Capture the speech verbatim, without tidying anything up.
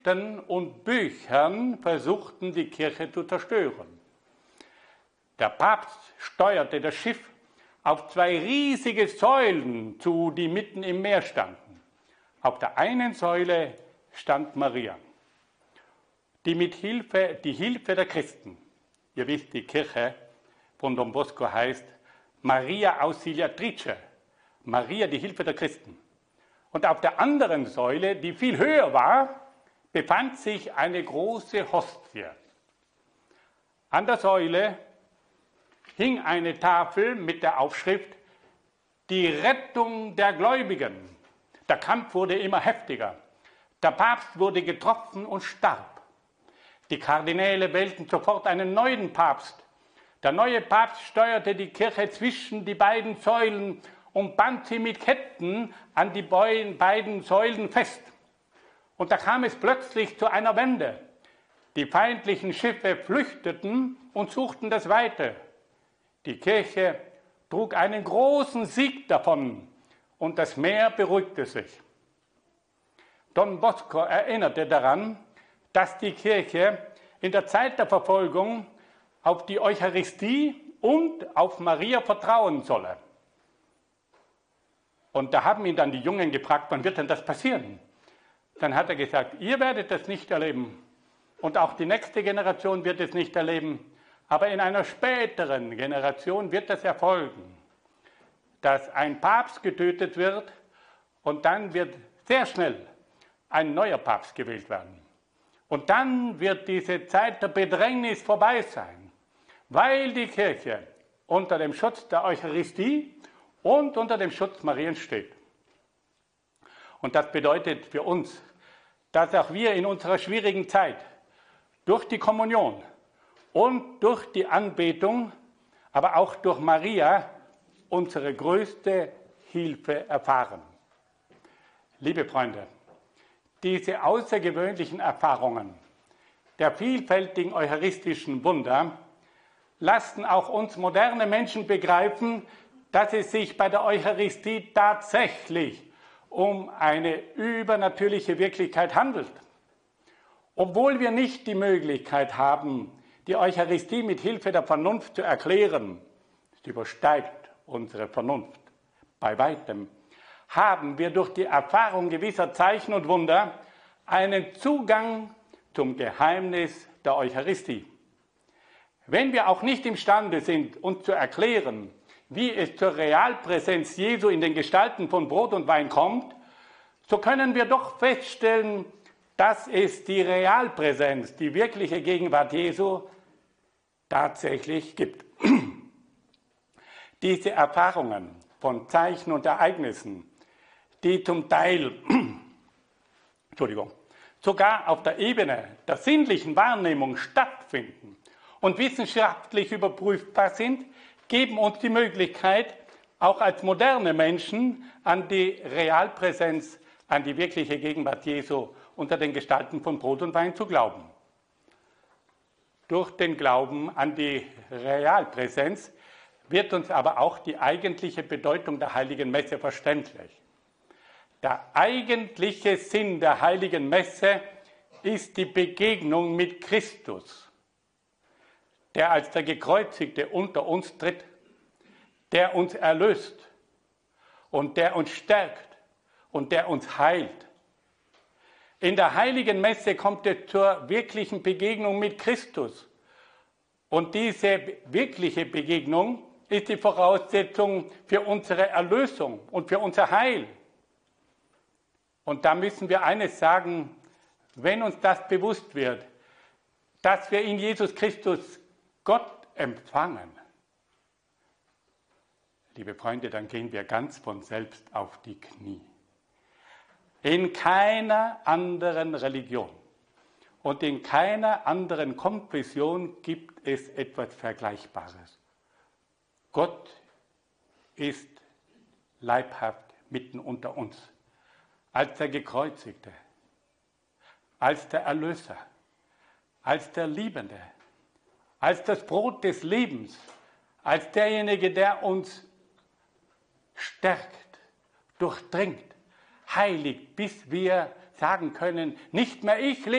und Büchern versuchten, die Kirche zu zerstören. Der Papst steuerte das Schiff auf zwei riesige Säulen zu, die mitten im Meer standen. Auf der einen Säule stand Maria, die mit Hilfe, die Hilfe der Christen, ihr wisst, die Kirche von Don Bosco heißt Maria Auxiliatrice, Maria, die Hilfe der Christen. Und auf der anderen Säule, die viel höher war, befand sich eine große Hostie. An der Säule hing eine Tafel mit der Aufschrift Die Rettung der Gläubigen. Der Kampf wurde immer heftiger. Der Papst wurde getroffen und starb. Die Kardinäle wählten sofort einen neuen Papst. Der neue Papst steuerte die Kirche zwischen die beiden Säulen und band sie mit Ketten an die beiden Säulen fest. Und da kam es plötzlich zu einer Wende. Die feindlichen Schiffe flüchteten und suchten das Weite. Die Kirche trug einen großen Sieg davon und das Meer beruhigte sich. Don Bosco erinnerte daran, dass die Kirche in der Zeit der Verfolgung auf die Eucharistie und auf Maria vertrauen solle. Und da haben ihn dann die Jungen gefragt, wann wird denn das passieren? Dann hat er gesagt, ihr werdet das nicht erleben und auch die nächste Generation wird es nicht erleben, aber in einer späteren Generation wird das erfolgen, dass ein Papst getötet wird und dann wird sehr schnell ein neuer Papst gewählt werden. Und dann wird diese Zeit der Bedrängnis vorbei sein, weil die Kirche unter dem Schutz der Eucharistie und unter dem Schutz Mariens steht. Und das bedeutet für uns, dass auch wir in unserer schwierigen Zeit durch die Kommunion und durch die Anbetung, aber auch durch Maria unsere größte Hilfe erfahren. Liebe Freunde, diese außergewöhnlichen Erfahrungen der vielfältigen eucharistischen Wunder lassen auch uns moderne Menschen begreifen, dass es sich bei der Eucharistie tatsächlich um eine übernatürliche Wirklichkeit handelt. Obwohl wir nicht die Möglichkeit haben, die Eucharistie mit Hilfe der Vernunft zu erklären, es übersteigt unsere Vernunft bei weitem, haben wir durch die Erfahrung gewisser Zeichen und Wunder einen Zugang zum Geheimnis der Eucharistie. Wenn wir auch nicht imstande sind, uns zu erklären, wie es zur Realpräsenz Jesu in den Gestalten von Brot und Wein kommt, so können wir doch feststellen, dass es die Realpräsenz, die wirkliche Gegenwart Jesu tatsächlich gibt. Diese Erfahrungen von Zeichen und Ereignissen, die zum Teil Entschuldigung, sogar auf der Ebene der sinnlichen Wahrnehmung stattfinden und wissenschaftlich überprüfbar sind, geben uns die Möglichkeit, auch als moderne Menschen an die Realpräsenz, an die wirkliche Gegenwart Jesu unter den Gestalten von Brot und Wein zu glauben. Durch den Glauben an die Realpräsenz wird uns aber auch die eigentliche Bedeutung der Heiligen Messe verständlich. Der eigentliche Sinn der Heiligen Messe ist die Begegnung mit Christus, der als der Gekreuzigte unter uns tritt, der uns erlöst und der uns stärkt und der uns heilt. In der Heiligen Messe kommt es zur wirklichen Begegnung mit Christus. Und diese wirkliche Begegnung ist die Voraussetzung für unsere Erlösung und für unser Heil. Und da müssen wir eines sagen, wenn uns das bewusst wird, dass wir in Jesus Christus Gott empfangen, liebe Freunde, dann gehen wir ganz von selbst auf die Knie. In keiner anderen Religion und in keiner anderen Konfession gibt es etwas Vergleichbares. Gott ist leibhaft mitten unter uns, als der Gekreuzigte, als der Erlöser, als der Liebende, als das Brot des Lebens, als derjenige, der uns stärkt, durchdringt, heiligt, bis wir sagen können, nicht mehr ich lebe,